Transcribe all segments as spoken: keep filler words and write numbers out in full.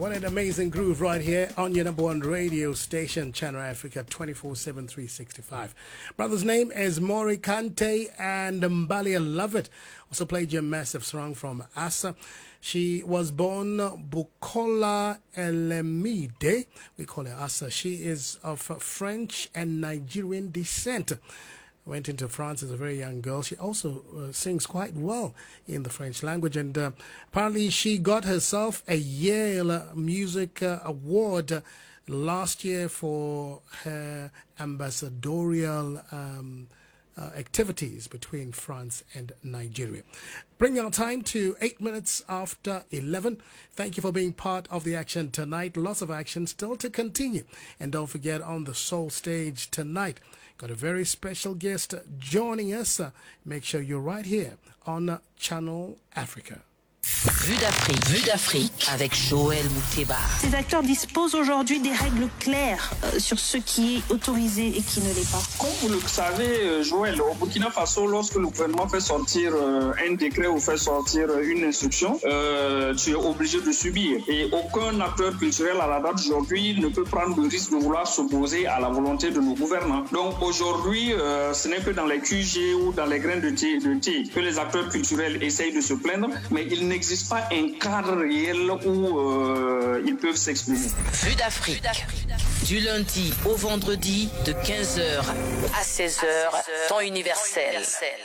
What an amazing groove right here on your number one radio station, Channel Africa, twenty-four seven, three sixty-five. Brother's name is Maury Kante, and Mbali, I love it. Also played your massive song from Asa. She was born Bukola Elemide. We call her Asa. She is of French and Nigerian descent. Went into France as a very young girl. She also uh, sings quite well in the French language, and uh, apparently she got herself a Yale Music uh, Award uh, last year for her ambassadorial um, uh, activities between France and Nigeria. Bring our time to eight minutes after eleven. Thank you for being part of the action tonight. Lots of action still to continue. And don't forget, on the Soul Stage tonight, got a very special guest joining us. Uh, make sure you're right here on uh, Channel Africa. Vue d'Afrique, Vue d'Afrique avec Joël Mouteba. Ces acteurs disposent aujourd'hui des règles claires euh, sur ce qui est autorisé et qui ne l'est pas. Comme vous le savez, Joël, au Burkina Faso, lorsque le gouvernement fait sortir euh, un décret ou fait sortir une instruction, euh, tu es obligé de subir. Et aucun acteur culturel à la date d'aujourd'hui ne peut prendre le risque de vouloir s'opposer à la volonté de nos gouvernants. Donc aujourd'hui, euh, ce n'est que dans les Q G ou dans les grains de thé, de thé que les acteurs culturels essayent de se plaindre, mais il n'existe pas un cadre réel où euh, ils peuvent s'exprimer. Vue d'Afrique, du lundi au vendredi de quinze heures à seize heures, temps universel.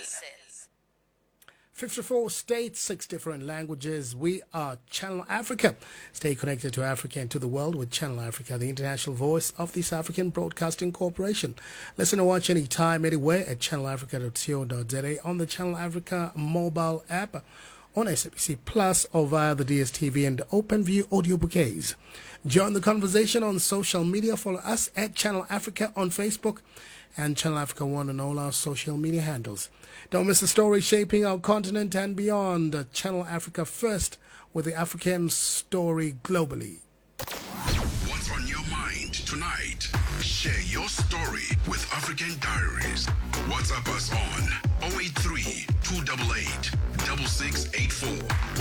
fifty-four states, six different languages. We are Channel Africa. Stay connected to Africa and to the world with Channel Africa, the international voice of the South African Broadcasting Corporation. Listen and watch anytime, anywhere at channel africa dot co dot za, on the Channel Africa mobile app, on S A B C Plus, or via the D S T V and OpenView audio bouquets. Join the conversation on social media. Follow us at Channel Africa on Facebook and Channel Africa One on all our social media handles. Don't miss the story shaping our continent and beyond. Channel Africa first, with the African story globally. What's on your mind tonight? Share your story with African Diaries. WhatsApp us on oh eight three, two eight eight, six six eight four.